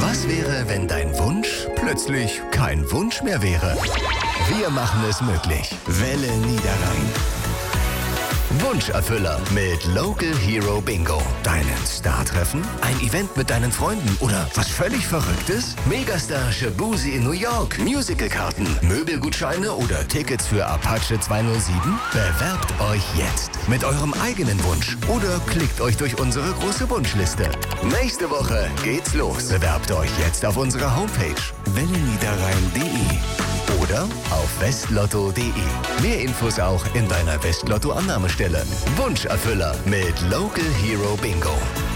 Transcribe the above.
Was wäre, wenn dein Wunsch plötzlich kein Wunsch mehr wäre? Wir machen es möglich. Welle Niederrhein. Wunscherfüller mit Local Hero Bingo. Deinen Star treffen? Ein Event mit deinen Freunden oder was völlig Verrücktes? Megastar Shabuzi in New York, Musicalkarten, Möbelgutscheine oder Tickets für Apache 207? Bewerbt euch jetzt mit eurem eigenen Wunsch oder klickt euch durch unsere große Wunschliste. Nächste Woche geht's los. Bewerbt euch jetzt auf unserer Homepage welleniederrhein.de oder auf westlotto.de. Mehr Infos auch in deiner Westlotto-Annahmestelle. Wunscherfüller mit Local Hero Bingo.